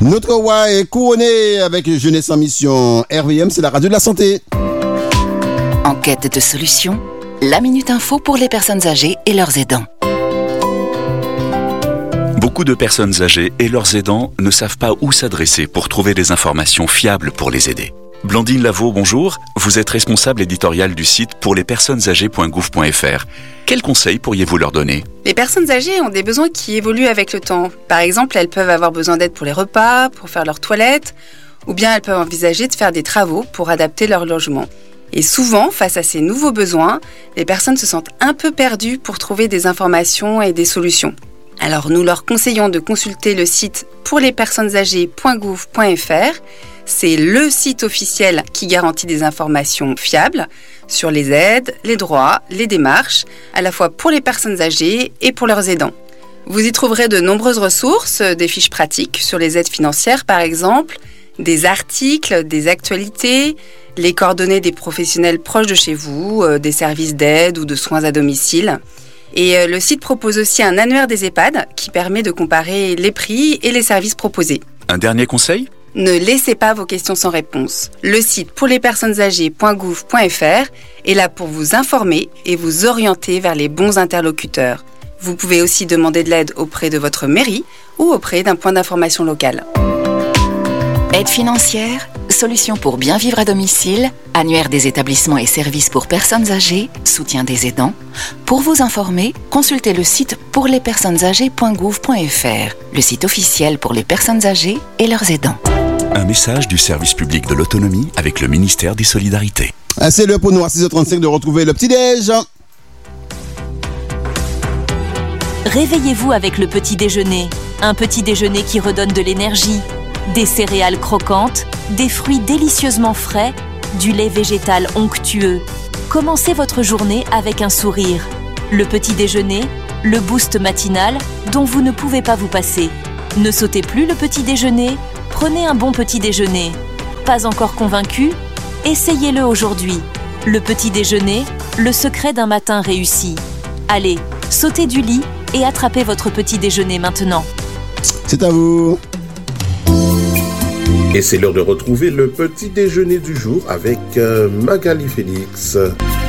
Notre roi est couronné avec Jeunesse en mission. RVM, c'est la radio de la santé. En quête de solutions, la Minute Info pour les personnes âgées et leurs aidants. Beaucoup de personnes âgées et leurs aidants ne savent pas où s'adresser pour trouver des informations fiables pour les aider. Blandine Lavaux, bonjour. Vous êtes responsable éditoriale du site pourlespersonnesâgées.gouv.fr. Quels conseils pourriez-vous leur donner ? Les personnes âgées ont des besoins qui évoluent avec le temps. Par exemple, elles peuvent avoir besoin d'aide pour les repas, pour faire leur toilette, ou bien elles peuvent envisager de faire des travaux pour adapter leur logement. Et souvent, face à ces nouveaux besoins, les personnes se sentent un peu perdues pour trouver des informations et des solutions. Alors nous leur conseillons de consulter le site pourlespersonnesâgées.gouv.fr. C'est le site officiel qui garantit des informations fiables sur les aides, les droits, les démarches, à la fois pour les personnes âgées et pour leurs aidants. Vous y trouverez de nombreuses ressources, des fiches pratiques sur les aides financières par exemple, des articles, des actualités, les coordonnées des professionnels proches de chez vous, des services d'aide ou de soins à domicile. Et le site propose aussi un annuaire des EHPAD qui permet de comparer les prix et les services proposés. Un dernier conseil ? Ne laissez pas vos questions sans réponse. Le site pourlespersonnesâgées.gouv.fr est là pour vous informer et vous orienter vers les bons interlocuteurs. Vous pouvez aussi demander de l'aide auprès de votre mairie ou auprès d'un point d'information local. Aide financière, solutions pour bien vivre à domicile, annuaire des établissements et services pour personnes âgées, soutien des aidants. Pour vous informer, consultez le site pourlespersonnesâgées.gouv.fr, le site officiel pour les personnes âgées et leurs aidants. Un message du service public de l'autonomie avec le ministère des Solidarités. C'est l'heure pour nous à 6h35 de retrouver le petit-déj. Réveillez-vous avec le petit déjeuner. Un petit déjeuner qui redonne de l'énergie. Des céréales croquantes, des fruits délicieusement frais, du lait végétal onctueux. Commencez votre journée avec un sourire. Le petit déjeuner, le boost matinal dont vous ne pouvez pas vous passer. Ne sautez plus le petit déjeuner, prenez un bon petit déjeuner. Pas encore convaincu ? Essayez-le aujourd'hui. Le petit déjeuner, le secret d'un matin réussi. Allez, sautez du lit et attrapez votre petit déjeuner maintenant. C'est à vous. Et c'est l'heure de retrouver le petit déjeuner du jour avec Magali Félix.